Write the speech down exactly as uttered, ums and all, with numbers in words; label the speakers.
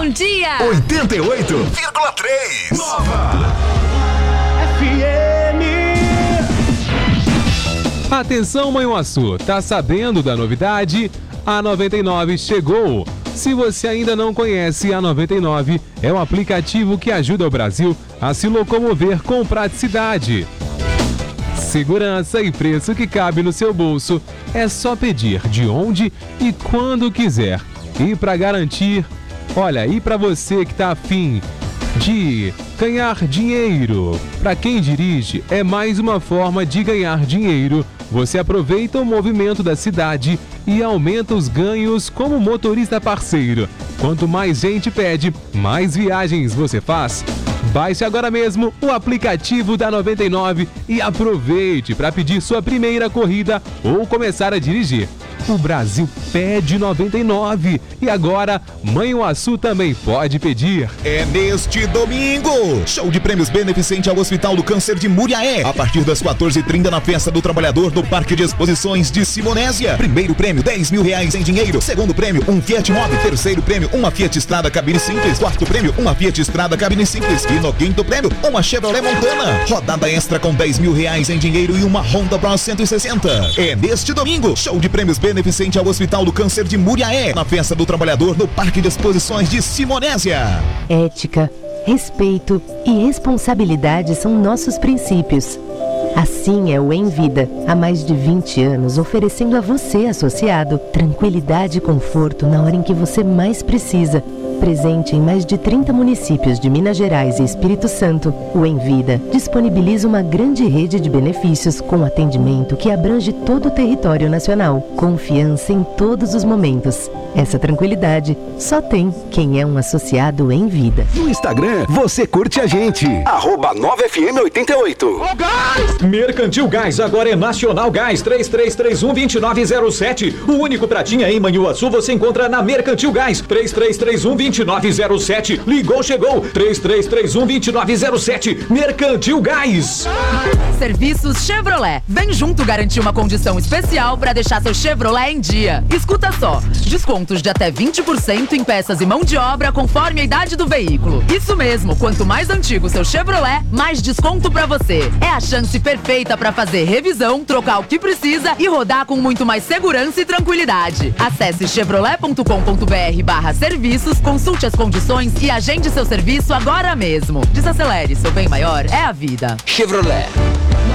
Speaker 1: bom dia!
Speaker 2: oitenta e oito vírgula três Nova
Speaker 3: F M.
Speaker 4: Atenção, Manhuaçu, tá sabendo da novidade? A noventa e nove chegou! Se você ainda não conhece, a noventa e nove é um aplicativo que ajuda o Brasil a se locomover com praticidade. Segurança e preço que cabe no seu bolso. É só pedir de onde e quando quiser. E para garantir, olha, e para você que tá afim de ganhar dinheiro, para quem dirige, é mais uma forma de ganhar dinheiro. Você aproveita o movimento da cidade e aumenta os ganhos como motorista parceiro. Quanto mais gente pede, mais viagens você faz. Baixe agora mesmo o aplicativo da noventa e nove e aproveite para pedir sua primeira corrida ou começar a dirigir. O Brasil pede noventa e nove e agora Manhuaçu também pode pedir.
Speaker 2: É neste domingo, show de prêmios beneficente ao Hospital do Câncer de Muriaé, a partir das quatorze e trinta na Festa do Trabalhador do Parque de Exposições de Simonésia. Primeiro prêmio, dez mil reais em dinheiro. Segundo prêmio, um Fiat Mobi. Terceiro prêmio, uma Fiat Strada cabine simples. Quarto prêmio, uma Fiat Strada cabine simples. E no quinto prêmio, uma Chevrolet Montana. Rodada extra com dez mil reais em dinheiro e uma Honda Bros cento e sessenta. É neste domingo, show de prêmios beneficente ao Hospital do Câncer de Muriaé, na Festa do Trabalhador no Parque de Exposições de Simonésia.
Speaker 5: Ética, respeito e responsabilidade são nossos princípios. Assim é o Envida, há mais de vinte anos oferecendo a você, associado, tranquilidade e conforto na hora em que você mais precisa. Presente em mais de trinta municípios de Minas Gerais e Espírito Santo, o Envida disponibiliza uma grande rede de benefícios com atendimento que abrange todo o território nacional. Confiança em todos os momentos. Essa tranquilidade só tem quem é um associado Envida.
Speaker 6: No Instagram, você curte a gente. Arroba nove F M oitenta e oito.
Speaker 3: Ô, Gás! Mercantil Gás, agora é Nacional Gás, três três três um, dois nove zero sete. O único pratinha em Manhuaçu você encontra na Mercantil Gás, três três três um, dois nove zero sete. Ligou, chegou, três três três um, dois nove zero sete. Mercantil Gás.
Speaker 1: Serviços Chevrolet. Vem junto garantir uma condição especial para deixar seu Chevrolet em dia. Escuta só, descontos de até vinte por cento em peças e mão de obra conforme a idade do veículo. Isso mesmo, quanto mais antigo seu Chevrolet, mais desconto para você. É a chance perfeita para fazer revisão, trocar o que precisa e rodar com muito mais segurança e tranquilidade. Acesse chevrolet ponto com ponto br barra serviços, consulte as condições e agende seu serviço agora mesmo. Desacelere, seu bem maior é a vida.
Speaker 6: Chevrolet.